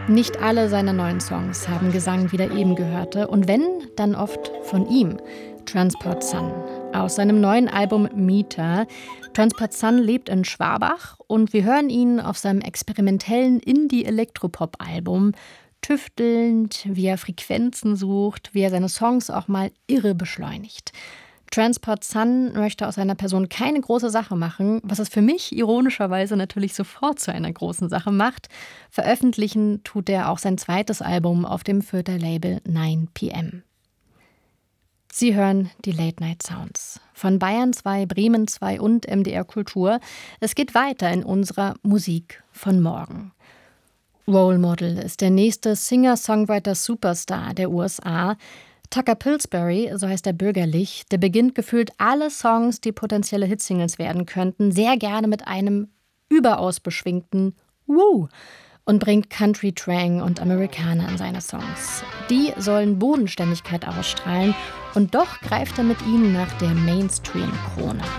Nicht alle seiner neuen Songs haben Gesang wie der eben gehörte und wenn, dann oft von ihm. Transport Sun aus seinem neuen Album Meter. Transport Sun lebt in Schwabach und wir hören ihn auf seinem experimentellen Indie-Elektropop-Album tüftelnd, wie er Frequenzen sucht, wie er seine Songs auch mal irre beschleunigt. Transport Sun möchte aus seiner Person keine große Sache machen, was es für mich ironischerweise natürlich sofort zu einer großen Sache macht. Veröffentlichen tut er auch sein zweites Album auf dem Fürther Label 9pm. Sie hören die Late Night Sounds von Bayern 2, Bremen 2 und MDR Kultur. Es geht weiter in unserer Musik von morgen. Role Model ist der nächste Singer-Songwriter-Superstar der USA. Tucker Pillsbury, so heißt er bürgerlich, der beginnt gefühlt alle Songs, die potenzielle Hitsingles werden könnten, sehr gerne mit einem überaus beschwingten Woo und bringt Country, Twang und Amerikaner in seine Songs. Die sollen Bodenständigkeit ausstrahlen und doch greift er mit ihnen nach der Mainstream-Krone.